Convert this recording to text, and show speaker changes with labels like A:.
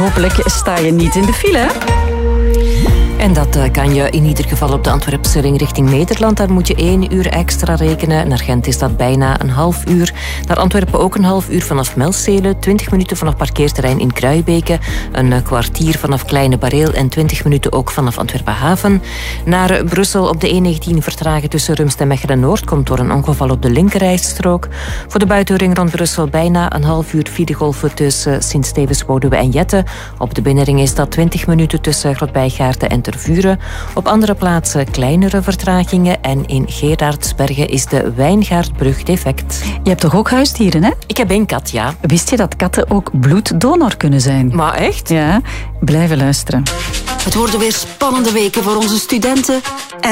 A: hopelijk sta je niet in de file.
B: En dat kan je in ieder geval op de Antwerpse ring richting Nederland. Daar moet je 1 uur extra rekenen. Naar Gent is dat bijna een half uur. Naar Antwerpen ook een half uur vanaf Melstelen. 20 minuten vanaf parkeerterrein in Kruijbeke. Een kwartier vanaf Kleine Bareel. En 20 minuten ook vanaf Antwerpen Haven. Naar Brussel op de E19 vertragen tussen Rumst en Mechelen-Noord. Komt door een ongeval op de linkerrijstrook. Voor de buitenring rond Brussel bijna een half uur filegolven tussen Sint-Stevens, Woluwe en Jette. Op de binnenring is dat 20 minuten tussen Grotbijgaarten en Tervuren. Op andere plaatsen kleinere vertragingen. En in Gerardsbergen is de Wijngaardbrug defect.
A: Je hebt toch ook huisdieren, hè?
B: Ik heb 1 kat, ja.
A: Wist je dat katten ook bloeddonor kunnen zijn?
B: Maar echt?
A: Ja, blijven luisteren.
C: Het worden weer spannende weken voor onze studenten.